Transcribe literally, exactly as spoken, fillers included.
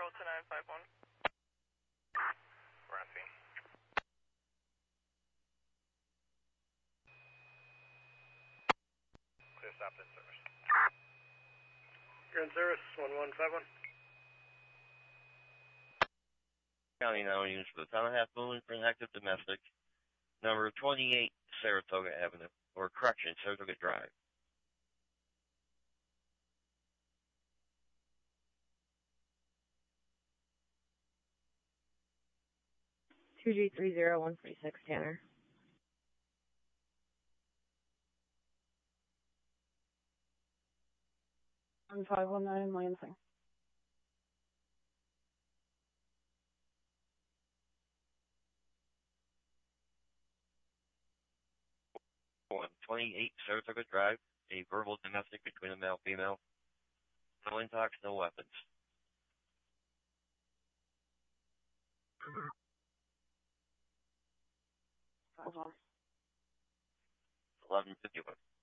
Delta nine five one. Rafi. Clear stop in service. You're in service, one one five one. County now units for the town of Half Moon for an active domestic. Number twenty-eight Saratoga Avenue, or correction, Saratoga Drive. two G three zero one three six, Tanner. one five one nine, Lansing. one twenty-eight Saratoga Drive, a verbal domestic between a male and female. No intox, no weapons. five one. eleven fifty-one.